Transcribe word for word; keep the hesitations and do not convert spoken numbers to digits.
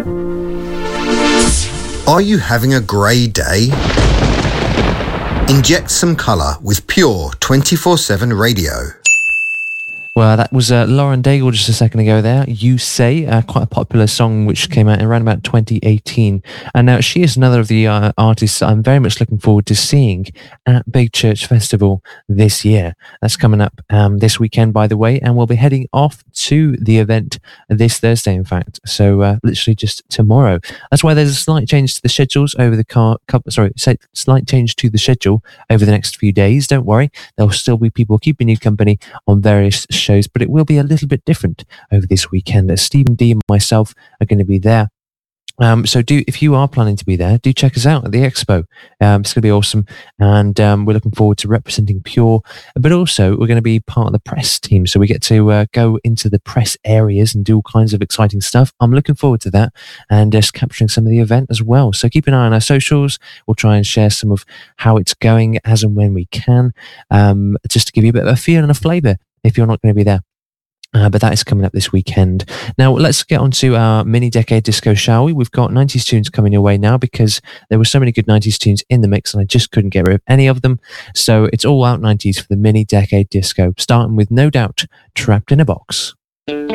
Are you having a grey day? Inject some colour with Pure twenty-four seven radio. Well, that was uh, Lauren Daigle just a second ago there. You Say, uh, quite a popular song which came out in around about twenty eighteen. And now she is another of the uh, artists I'm very much looking forward to seeing at Big Church Festival this year. That's coming up um, this weekend, by the way, and we'll be heading off to the event this Thursday, in fact. So uh, literally just tomorrow. That's why there's a slight change to the schedules over the car. Couple, sorry, slight change to the schedule over the next few days. Don't worry, there'll still be people keeping you company on various shows, but it will be a little bit different over this weekend. As Stephen D and myself are going to be there. Um, so do, if you are planning to be there, do check us out at the expo. Um, it's going to be awesome. And um, we're looking forward to representing Pure, but also we're going to be part of the press team. So we get to uh, go into the press areas and do all kinds of exciting stuff. I'm looking forward to that and just capturing some of the event as well. So keep an eye on our socials. We'll try and share some of how it's going as and when we can, um, just to give you a bit of a feel and a flavour if you're not going to be there. Uh, but that is coming up this weekend. Now, let's get on to our mini decade disco, shall we? We've got nineties tunes coming your way now because there were so many good nineties tunes in the mix and I just couldn't get rid of any of them. So it's all out nineties for the mini decade disco, starting with no doubt Trapped in a Box.